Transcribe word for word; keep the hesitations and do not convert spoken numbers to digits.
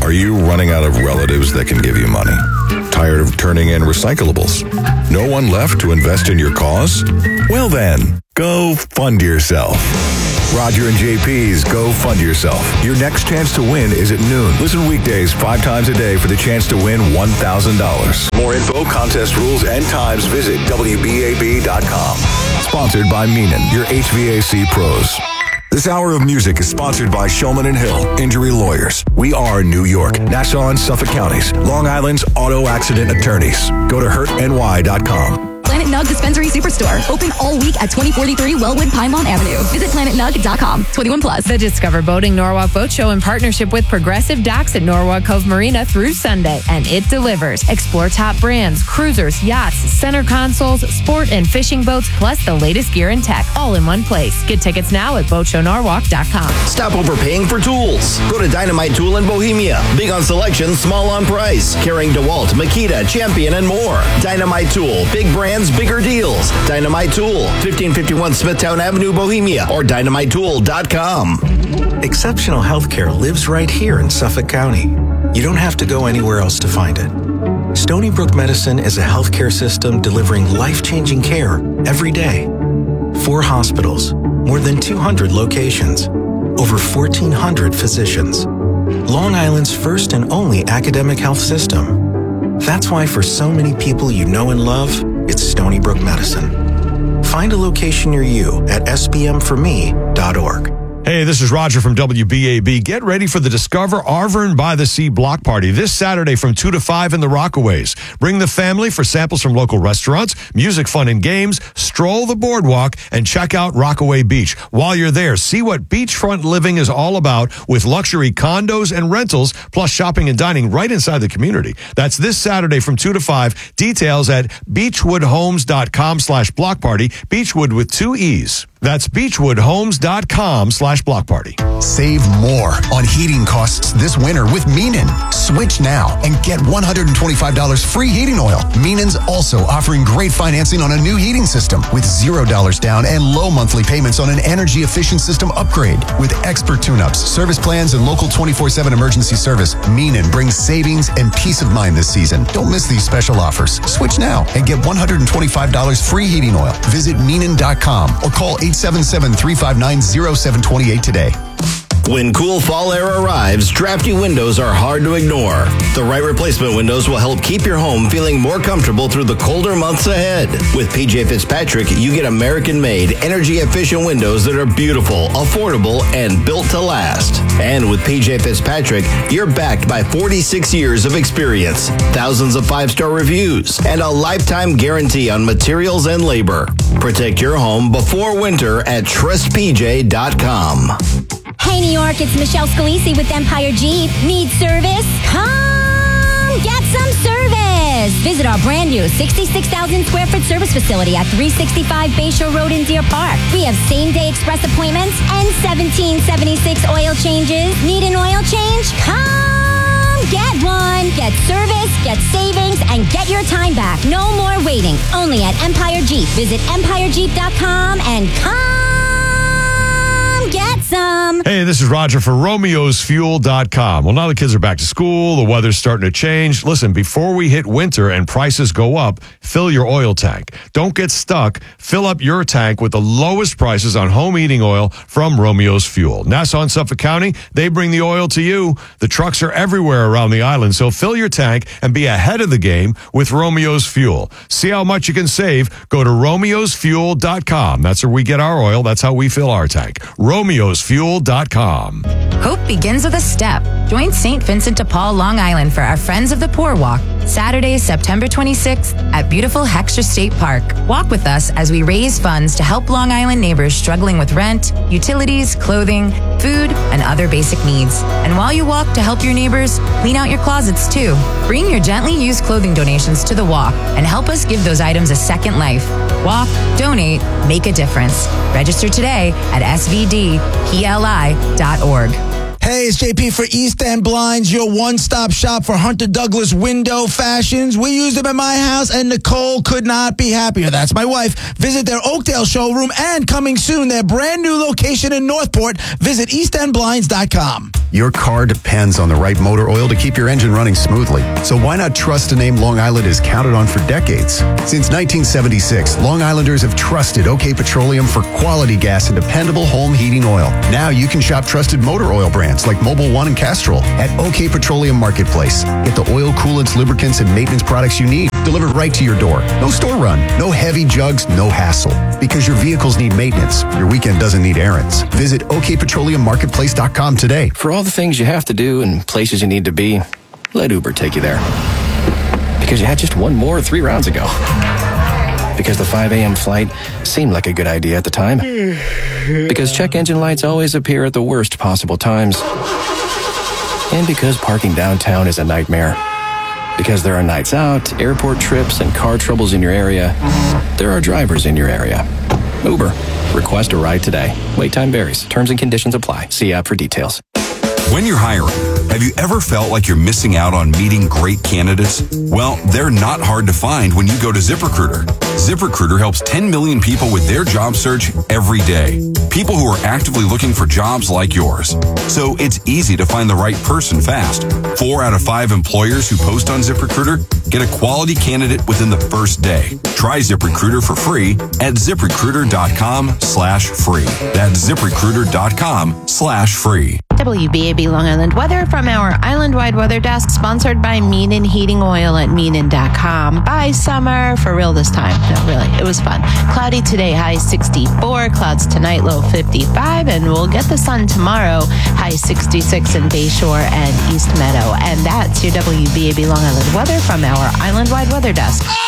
Are you running out of relatives that can give you money? Tired of turning in recyclables? No one left to invest in your cause? Well then, go fund yourself. Roger and J P's Go Fund Yourself. Your next chance to win is at noon. Listen weekdays five times a day for the chance to win one thousand dollars. More info, contest rules, and times, visit W B A B dot com. Sponsored by Meenan, your H V A C pros. This hour of music is sponsored by Shulman and Hill, Injury Lawyers. We are New York, Nassau, and Suffolk counties, Long Island's auto accident attorneys. Go to hurt N Y dot com. Planet Nug Dispensary Superstore. Open all week at twenty forty-three Wellwood Pinemont Avenue. Visit planet nug dot com. twenty-one plus. The Discover Boating Norwalk Boat Show in partnership with Progressive Docks at Norwalk Cove Marina through Sunday. And it delivers. Explore top brands, cruisers, yachts, center consoles, sport and fishing boats, plus the latest gear and tech, all in one place. Get tickets now at boat show norwalk dot com. Stop overpaying for tools. Go to Dynamite Tool in Bohemia. Big on selection, small on price. Carrying DeWalt, Makita, Champion, and more. Dynamite Tool. Big brands, bigger deals. Dynamite Tool, fifteen fifty-one Smithtown Avenue, Bohemia, or dynamite tool dot com. Exceptional healthcare lives right here in Suffolk County. You don't have to go anywhere else to find it. Stony Brook Medicine is a healthcare system delivering life-changing care every day. Four hospitals, more than two hundred locations, over fourteen hundred physicians. Long Island's first and only academic health system. That's why for so many people you know and love, it's Stony Brook Medicine. Find a location near you at S B M for me dot org. Hey, this is Roger from W B A B. Get ready for the Discover Arvern by the Sea block party this Saturday from two to five in the Rockaways. Bring the family for samples from local restaurants, music, fun, and games, stroll the boardwalk, and check out Rockaway Beach. While you're there, see what beachfront living is all about with luxury condos and rentals, plus shopping and dining right inside the community. That's this Saturday from two to five. Details at beechwoodhomes.com slash block party. Beechwood with two E's. That's beechwoodhomes.com slash block party. Save more on heating costs this winter with Meenan. Switch now and get one hundred twenty-five dollars free heating oil. Meenan's also offering great financing on a new heating system with zero dollars down and low monthly payments on an energy efficient system upgrade. With expert tune-ups, service plans, and local twenty-four seven emergency service, Meenan brings savings and peace of mind this season. Don't miss these special offers. Switch now and get one hundred twenty-five dollars free heating oil. Visit Meenan dot com or call eight seven seven, three five nine, zero seven two eight today. When cool fall air arrives, drafty windows are hard to ignore. The right replacement windows will help keep your home feeling more comfortable through the colder months ahead. With P J Fitzpatrick, you get American-made, energy-efficient windows that are beautiful, affordable, and built to last. And with P J Fitzpatrick, you're backed by forty-six years of experience, thousands of five-star reviews, and a lifetime guarantee on materials and labor. Protect your home before winter at trust P J dot com. Hey, New York, it's Michelle Scalisi with Empire Jeep. Need service? Come get some service. Visit our brand new sixty-six thousand square foot service facility at three sixty-five Bayshore Road in Deer Park. We have same-day express appointments and seventeen seventy-six oil changes. Need an oil change? Come get one. Get service, get savings, and get your time back. No more waiting. Only at Empire Jeep. Visit empire jeep dot com and come get some. Hey, this is Roger for Romeos Fuel dot com. Well, now the kids are back to school. The weather's starting to change. Listen, before we hit winter and prices go up, fill your oil tank. Don't get stuck. Fill up your tank with the lowest prices on home heating oil from Romeos Fuel. Nassau and Suffolk County, they bring the oil to you. The trucks are everywhere around the island, so fill your tank and be ahead of the game with Romeos Fuel. See how much you can save? Go to Romeos Fuel dot com. That's where we get our oil. That's how we fill our tank. Romeos Fuel dot com. Hope begins with a step. Join Saint Vincent de Paul, Long Island for our Friends of the Poor Walk, Saturday, September twenty-sixth at beautiful Heckscher State Park. Walk with us as we raise funds to help Long Island neighbors struggling with rent, utilities, clothing, food, and other basic needs. And while you walk to help your neighbors, clean out your closets too. Bring your gently used clothing donations to the walk and help us give those items a second life. Walk, donate, make a difference. Register today at S V D P L I dot org. Hey, it's J P for East End Blinds, your one-stop shop for Hunter Douglas window fashions. We use them at my house, and Nicole could not be happier. That's my wife. Visit their Oakdale showroom, and coming soon, their brand new location in Northport. Visit east end blinds dot com. Your car depends on the right motor oil to keep your engine running smoothly. So why not trust a name Long Island has counted on for decades? Since nineteen seventy-six, Long Islanders have trusted OK Petroleum for quality gas and dependable home heating oil. Now you can shop trusted motor oil brands like Mobil One and Castrol at OK Petroleum Marketplace. Get the oil, coolants, lubricants, and maintenance products you need delivered right to your door. No store run, no heavy jugs, no hassle. Because your vehicles need maintenance, your weekend doesn't need errands. Visit OK Petroleum Marketplace dot com today. For all the things you have to do and places you need to be, let Uber take you there. Because you had just one more three rounds ago. Because the five a.m. flight seemed like a good idea at the time. Because check engine lights always appear at the worst possible times. And because parking downtown is a nightmare. Because there are nights out, airport trips, and car troubles in your area, there are drivers in your area. Uber. Request a ride today. Wait time varies. Terms and conditions apply. See app for details. When you're hiring, have you ever felt like you're missing out on meeting great candidates? Well, they're not hard to find when you go to ZipRecruiter. ZipRecruiter helps ten million people with their job search every day. People who are actively looking for jobs like yours. So it's easy to find the right person fast. Four out of five employers who post on ZipRecruiter get a quality candidate within the first day. Try ZipRecruiter for free at ZipRecruiter.com slash free. That's ZipRecruiter.com slash free. W B A B Long Island weather from our island-wide weather desk, sponsored by Meenan Heating Oil at Meenan dot com. Bye, summer. For real this time. No, really. It was fun. Cloudy today, high sixty-four. Clouds tonight, low fifty-five. And we'll get the sun tomorrow, high sixty-six in Bayshore and East Meadow. And that's your W B A B Long Island weather from our island-wide weather desk.